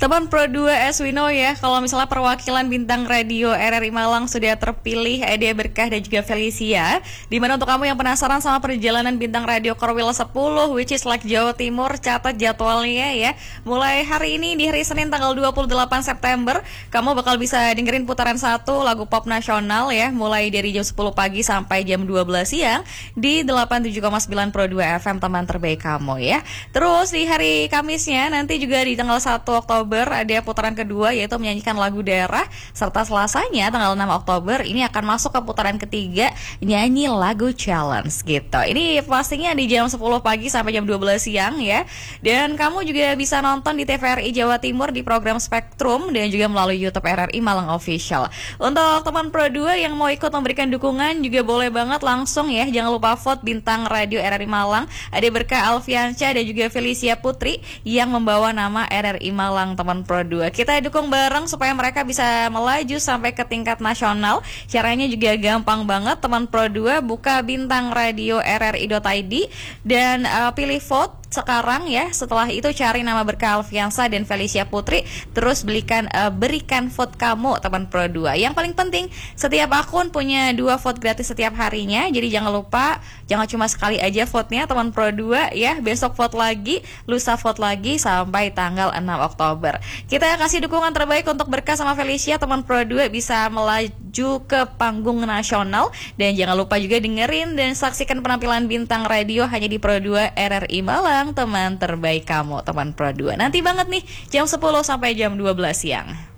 Teman Pro 2 as we know ya, kalau misalnya perwakilan bintang radio RRI Malang sudah terpilih, Dia Berkah dan juga Felicia. Dimana untuk kamu yang penasaran sama perjalanan bintang radio Korwil 10 which is like Jawa Timur, catat jadwalnya ya. Mulai hari ini di hari Senin tanggal 28 September, kamu bakal bisa dengerin putaran 1 lagu pop nasional ya, mulai dari jam 10 pagi sampai jam 12 siang di 87,9 Pro 2 FM, teman terbaik kamu ya. Terus di hari Kamisnya nanti juga di tanggal 1 Oktober ada putaran kedua yaitu menyanyikan lagu daerah, serta Selasanya tanggal 6 Oktober ini akan masuk ke putaran ketiga nyanyi lagu challenge gitu. Ini pastinya di jam 10 pagi sampai jam 12 siang ya. Dan kamu juga bisa nonton di TVRI Jawa Timur di program Spektrum dan juga melalui YouTube RRI Malang Official. Untuk teman Pro 2 yang mau ikut memberikan dukungan juga boleh banget langsung ya. Jangan lupa vote bintang radio RRI Malang, Dia Berkah Alfiansyah dan juga Felicia Putri yang membawa nama RRI Malang, teman Pro 2. Kita dukung bareng supaya mereka bisa melaju sampai ke tingkat nasional. Caranya juga gampang banget, teman Pro 2, buka bintang radio rri.id dan pilih vote sekarang ya. Setelah itu cari nama Berkah Alfiansyah dan Felicia Putri, terus berikan vote kamu, teman Pro 2. Yang paling penting, setiap akun punya 2 vote gratis setiap harinya. Jadi jangan lupa, jangan cuma sekali aja vote-nya, teman Pro 2 ya. Besok vote lagi, lusa vote lagi sampai tanggal 6 Oktober. Kita kasih dukungan terbaik untuk Berkah sama Felicia, teman Pro 2 bisa melaju ke panggung nasional. Dan jangan lupa juga dengerin dan saksikan penampilan bintang radio hanya di Pro 2 RRI Malang, teman terbaik kamu, teman Pro 2. Nanti banget nih jam 10 sampai jam 12 siang.